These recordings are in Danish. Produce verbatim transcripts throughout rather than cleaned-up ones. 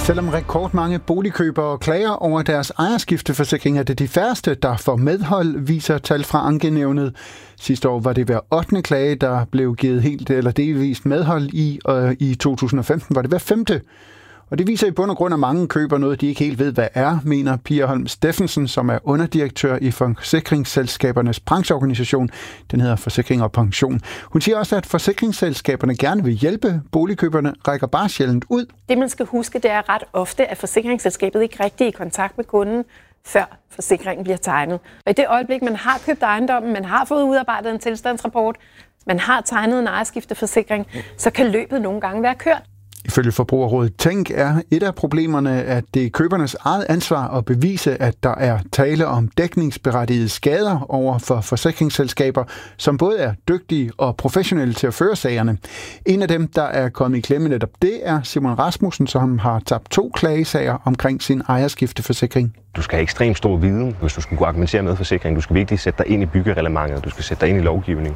Selvom rekordmange boligkøbere klager over deres ejerskifteforsikring, er det de færreste, der får medhold, viser tal fra Ankenævnet. Sidste år var det hver ottende klage, der blev givet helt eller delvist medhold i, og i to tusind og femten var det hver femte. Og det viser i bund og grund, at mange køber noget, de ikke helt ved, hvad er, mener Pia Holm Steffensen, som er underdirektør i forsikringsselskabernes brancheorganisation. Den hedder Forsikring og Pension. Hun siger også, at forsikringsselskaberne gerne vil hjælpe. Boligkøberne rækker bare sjældent ud. Det, man skal huske, det er ret ofte, at forsikringsselskabet ikke rigtig er i kontakt med kunden, før forsikringen bliver tegnet. Og i det øjeblik, man har købt ejendommen, man har fået udarbejdet en tilstandsrapport, man har tegnet en ejerskifteforsikring, så kan løbet nogle gange være kørt. Ifølge Forbrugerrådet Tænk er et af problemerne, at det er købernes eget ansvar at bevise, at der er tale om dækningsberettigede skader over for forsikringsselskaber, som både er dygtige og professionelle til at føre sagerne. En af dem, der er kommet i klemme netop det, er Simon Rasmussen, som har tabt to klagesager omkring sin ejerskifteforsikring. Du skal have ekstremt stor viden, hvis du skal kunne argumentere med forsikring. Du skal virkelig sætte dig ind i byggereglementet, du skal sætte dig ind i lovgivning.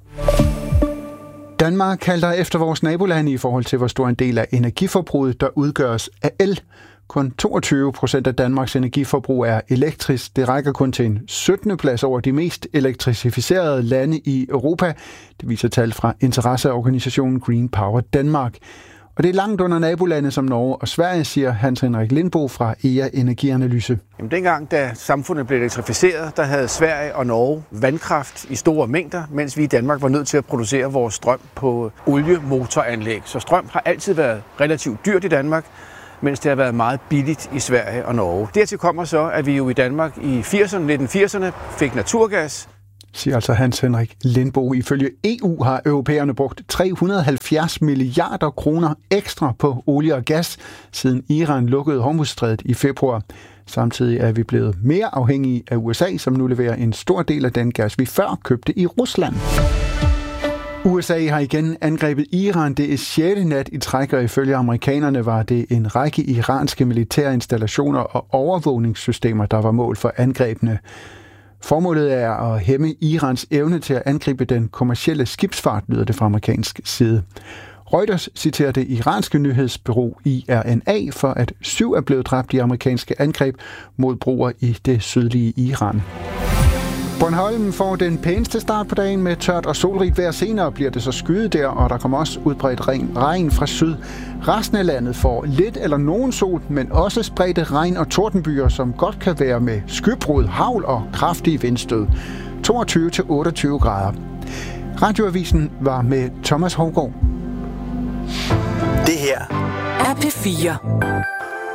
Danmark halter efter vores nabolande i forhold til, hvor stor en del af energiforbruget, der udgøres af el. Kun toogtyve procent af Danmarks energiforbrug er elektrisk. Det rækker kun til en syttende plads over de mest elektrificerede lande i Europa. Det viser tal fra interesseorganisationen Green Power Danmark. Og det er langt under nabolande som Norge og Sverige, siger Hans Henrik Lindbo fra E A Energianalyse. Jamen, dengang, da samfundet blev elektrificeret, der havde Sverige og Norge vandkraft i store mængder, mens vi i Danmark var nødt til at producere vores strøm på oliemotoranlæg. Så strøm har altid været relativt dyrt i Danmark, mens det har været meget billigt i Sverige og Norge. Dertil kommer så, at vi jo i Danmark i firserne, nitten firserne fik naturgas, siger altså Hans Henrik Lindbo. Ifølge E U har europæerne brugt tre hundrede og halvfjerds milliarder kroner ekstra på olie og gas, siden Iran lukkede Hormuzstrædet i februar. Samtidig er vi blevet mere afhængige af U S A, som nu leverer en stor del af den gas, vi før købte i Rusland. U S A har igen angrebet Iran. Det er sjette nat i træk, og ifølge amerikanerne var det en række iranske militære installationer og overvågningssystemer, der var mål for angrebene. Formålet er at hæmme Irans evne til at angribe den kommercielle skibsfart, lyder det fra amerikansk side. Reuters citerer det iranske nyhedsbureau I R N A for, at syv er blevet dræbt i amerikanske angreb mod broer i det sydlige Iran. Bornholm får den pæneste start på dagen med tørt og solrigt vejr. Senere bliver det så skyet der, og der kommer også udbredt regn, regn fra syd. Resten af landet får lidt eller nogen sol, men også spredte regn- og tordenbyer, som godt kan være med skybrud, hagl og kraftige vindstød. toogtyve til otteogtyve grader. Radioavisen var med Thomas Hougaard. Det her er P fire.